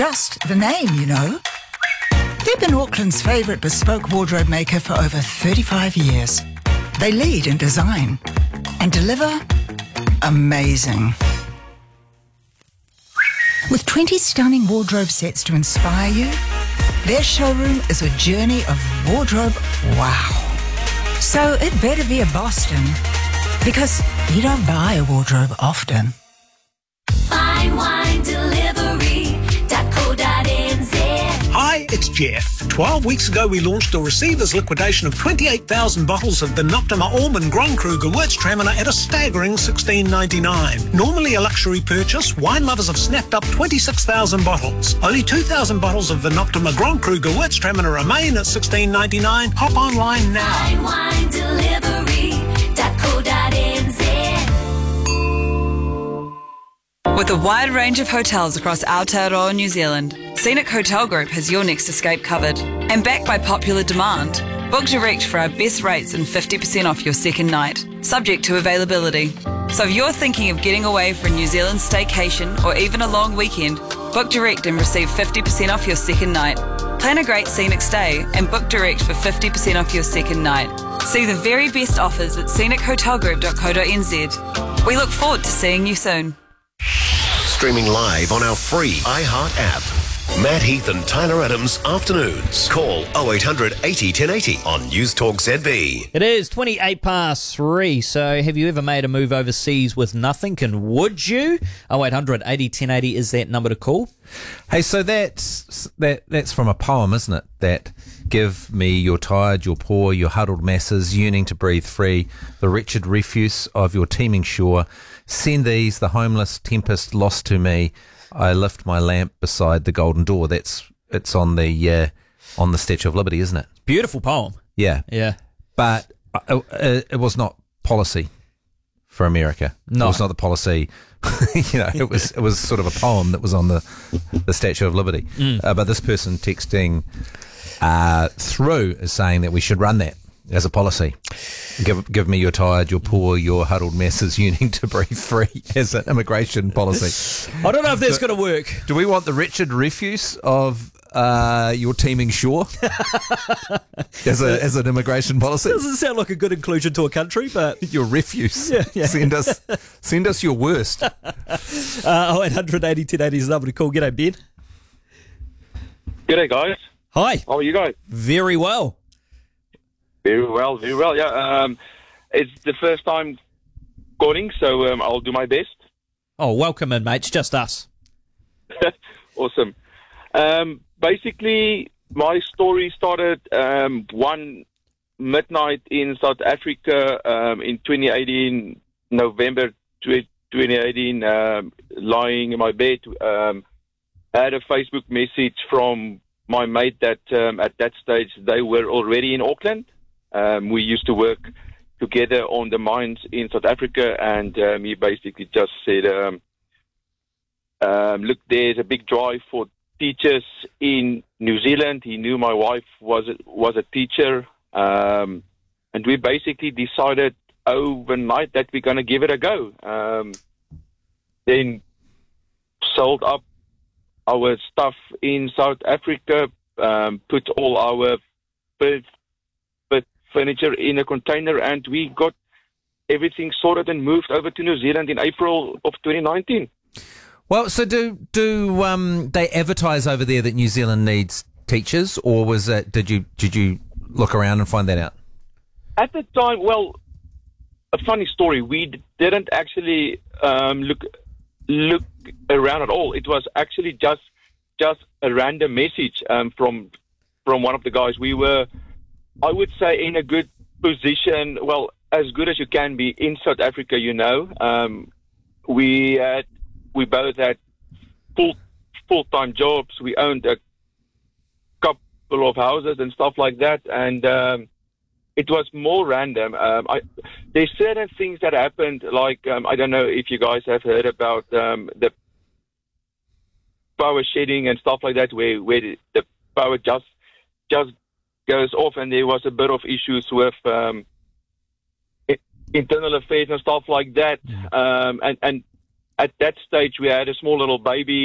just the name, you know. They've been Auckland's favourite bespoke wardrobe maker for over 35 years. They lead in design and deliver amazing. With 20 stunning wardrobe sets to inspire you, their showroom is a journey of wardrobe wow. So it better be a Boston, because you don't buy a wardrobe often. FineWineDelivery.co.nz. Hi, it's Jeff. 12 weeks ago we launched a receiver's liquidation of 28,000 bottles of the Noctima Almond Grand Cru Gewürztraminer at a staggering $16.99. Normally a luxury purchase, wine lovers have snapped up 26,000 bottles. Only 2,000 bottles of the Noctima Grand Cru Gewürztraminer remain at $16.99. Hop online now. FineWineDelivery.co.nz. With a wide range of hotels across Aotearoa, New Zealand, Scenic Hotel Group has your next escape covered. And backed by popular demand, book direct for our best rates and 50% off your second night, subject to availability. So if you're thinking of getting away for a New Zealand staycation or even a long weekend, book direct and receive 50% off your second night. Plan a great scenic stay and book direct for 50% off your second night. See the very best offers at scenichotelgroup.co.nz. We look forward to seeing you soon. Streaming live on our free iHeart app. Matt Heath and Tyler Adams Afternoons. Call 0800 80 1080 on News Talk ZB. It is 3. So have you ever made a move overseas with nothing, and would you? 0800 80 1080 is that number to call. Hey, so that's from a poem, isn't it? That give me your tired, your poor, your huddled masses, yearning to breathe free, the wretched refuse of your teeming shore. Send these, the homeless tempest lost to me. I lift my lamp beside the golden door. It's on the Statue of Liberty, isn't it? Beautiful poem. Yeah. Yeah. But it was not policy for America. No. It was not the policy. It was sort of a poem that was on the Statue of Liberty. But this person texting through is saying that we should run that as a policy. Give me your tired, your poor, your huddled masses yearning to breathe free as an immigration policy. I don't know if that's going to work. Do we want the wretched refuse of your teeming shore as an immigration policy? Doesn't sound like a good inclusion to a country, but your refuse. Yeah. Send us your worst. 0800 80 1080 is the number to call. G'day, Ben. G'day, guys. Hi. How are you guys? Very well. Very well. Yeah. It's the first time calling, so I'll do my best. Oh, welcome in, mate. It's just us. Awesome. Basically, my story started one midnight in South Africa in 2018, November 2018, lying in my bed. I had a Facebook message from my mate that at that stage they were already in Auckland. We used to work together on the mines in South Africa, and he basically just said, look, there's a big drive for teachers in New Zealand. He knew my wife was a teacher, and we basically decided overnight that we're going to give it a go. Then sold up our stuff in South Africa, put all our furniture in a container, and we got everything sorted and moved over to New Zealand in April of 2019. Well, so do they advertise over there that New Zealand needs teachers, or was it did you look around and find that out? At the time, well, a funny story. We didn't actually look around at all. It was actually just a random message from one of the guys. We were, I would say, in a good position, well, as good as you can be in South Africa, We both had full-time jobs. We owned a couple of houses and stuff like that, and it was more random. There's certain things that happened, like, I don't know if you guys have heard about the power shedding and stuff like that, where the power just goes off, and there was a bit of issues with internal affairs and stuff like that. And at that stage, we had a small little baby.